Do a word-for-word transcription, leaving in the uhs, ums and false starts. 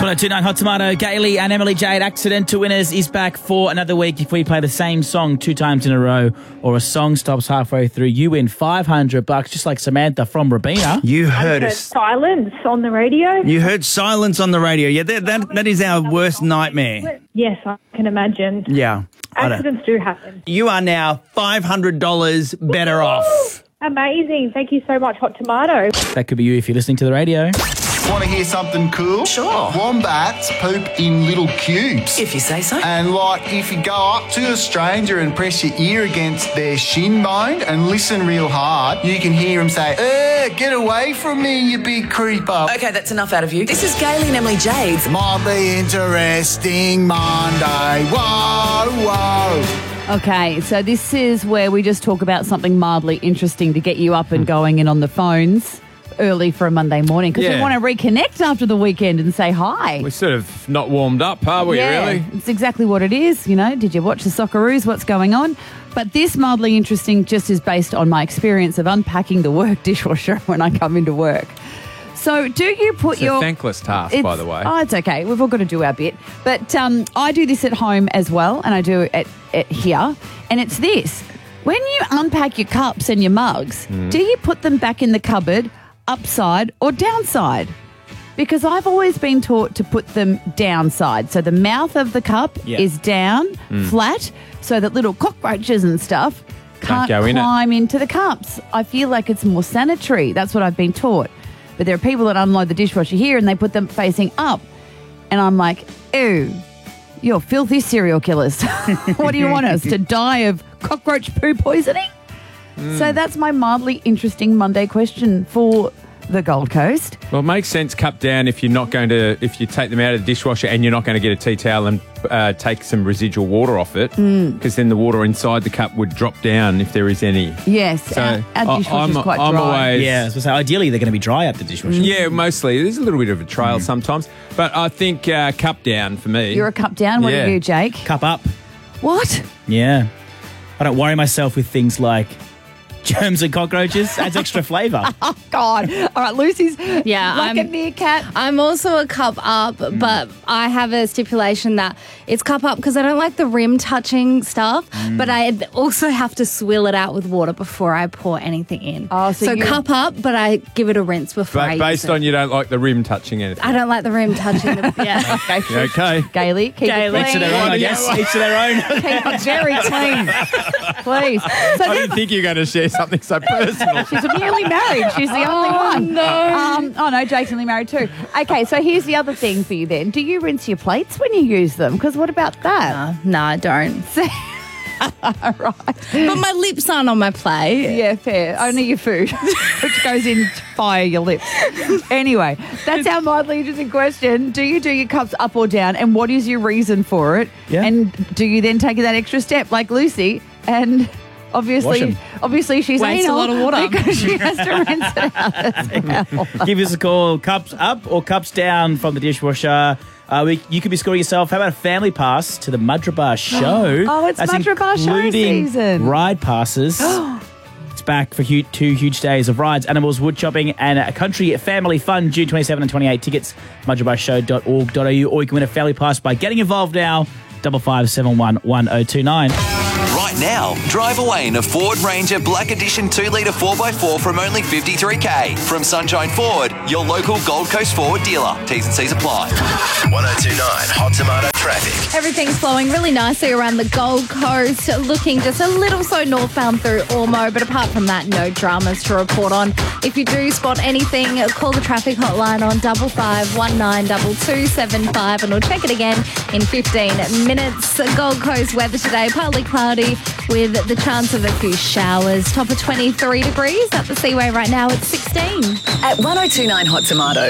one oh two point nine Hot Tomato, Gailey and Emily Jade. Accidental Winners is back for another week. If we play the same song two times in a row or a song stops halfway through, you win five hundred bucks, just like Samantha from Rabina. You heard heard us. silence on the radio. You heard silence on the radio. Yeah, that that, that is our worst nightmare. Yes, I can imagine. Yeah. I don't- Accidents do happen. You are now five hundred dollars better off. Amazing. Thank you so much, Hot Tomato. That could be you if you're listening to the radio. Want to hear something cool? Sure. Wombats poop in little cubes. If you say so. And like, if you go up to a stranger and press your ear against their shin bone and listen real hard, you can hear them say, "Eh, get away from me, you big creeper." Okay, that's enough out of you. This is Gailey and Emily Jades. Might be interesting Monday. Whoa, whoa. Okay, so this is where we just talk about something mildly interesting to get you up and going and on the phones early for a Monday morning because we Yeah. want to reconnect after the weekend and say hi. We're sort of not warmed up, are we, yeah, really? it's exactly what it is. You know, did you watch the Socceroos? What's going on? But this mildly interesting just is based on my experience of unpacking the work dishwasher when I come into work. So do you put It's your... a thankless task, It's- by the way. Oh, it's okay. We've all got to do our bit. But um, I do this at home as well, and I do it at, at here. And it's this. When you unpack your cups and your mugs, Mm. do you put them back in the cupboard upside or downside? Because I've always been taught to put them downside. So the mouth of the cup Yeah. is down, flat, so that little cockroaches and stuff can't go in it. climb into the cups. I feel like it's more sanitary. That's what I've been taught. But there are people that unload the dishwasher here and they put them facing up. And I'm like, ew, you're filthy serial killers. What do you want us to die of cockroach poo poisoning? So that's my mildly interesting Monday question for the Gold Coast. Well, it makes sense cup down if you're not going to, if you take them out of the dishwasher and you're not going to get a tea towel and uh, take some residual water off it, because then the water inside the cup would drop down if there is any. Yes, So our, our I- dishwasher's I'm- quite I'm dry. always- Yeah, I was gonna say, ideally they're going to be dry up the dishwasher. Yeah, mostly. There's a little bit of a trail sometimes. But I think uh, cup down for me. You're a cup down. What Yeah. are you, Jake? Cup up. What? Yeah. I don't worry myself with things like germs and cockroaches. Adds extra flavour. Oh, God. All right, Lucy's Yeah, like a I'm- meerkat. I'm also a cup up, but I have a stipulation that it's cup up because I don't like the rim touching stuff, but I also have to swill it out with water before I pour anything in. Oh, so you- cup up, but I give it a rinse before I But based use on it. you don't like the rim touching anything. I don't like the rim touching the, yeah. Okay. Yeah, okay. Gailey, keep Gailey. it Each to clean. their own, I guess. Each to their own. Keep it very clean. Please. So I didn't think you were going to share something so personal. she's newly married. She's the only one. no. Um, oh, no, Jake's only married too. Okay, so here's the other thing for you then. Do you rinse your plates when you use them? Because what about that? Uh, no, I don't. Right. But my lips aren't on my plate. Yeah, fair. Only your food, which goes in via your lips. Anyway, that's our mildly interesting question. Do you do your cups up or down, and what is your reason for it? Yeah. And do you then take that extra step like Lucy and... Wash Obviously, 'em. obviously she's Wastes a anal lot of water. because she has to rinse it out as well. Give us a call. Cups up or cups down from the dishwasher. Uh, we, you could be scoring yourself. How about a family pass to the Madrabar show? Oh, it's That's Madrabar show including season. Ride passes. It's back for hu- two huge days of rides, animals, wood chopping, and a country family fun, June twenty-seventh and twenty-eighth. Tickets, madrabar show dot org dot a u, or you can win a family pass by getting involved now. Double five seven one one zero two nine. Right now, drive away in a Ford Ranger Black Edition two litre four by four from only fifty-three K. From Sunshine Ford, your local Gold Coast Ford dealer. T's and C's apply. one oh two point nine Hot Tomato Traffic. Everything's flowing really nicely around the Gold Coast, looking just a little so northbound through Ormo, but apart from that, no dramas to report on. If you do spot anything, call the traffic hotline on double five one nine double two seven five, and we'll check it again in fifteen minutes. Gold Coast weather today, partly cloudy with the chance of a few showers. Top of twenty-three degrees at the Seaway right now. It's sixteen. At one oh two point nine Hot Tomato.